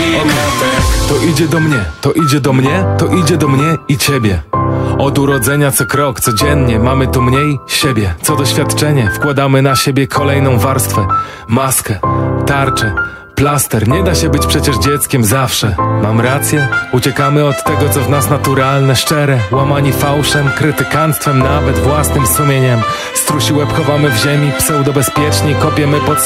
To idzie do mnie, to idzie do mnie, to idzie do mnie i ciebie. Od urodzenia co krok, codziennie mamy tu mniej siebie. Co doświadczenie, wkładamy na siebie kolejną warstwę. Maskę, tarczę, plaster. Nie da się być przecież dzieckiem zawsze. Mam rację? Uciekamy od tego, co w nas naturalne, szczere. Łamani fałszem, krytykanstwem, nawet własnym sumieniem. Strusi łeb chowamy w ziemi, pseudobezpieczni, kopiemy pod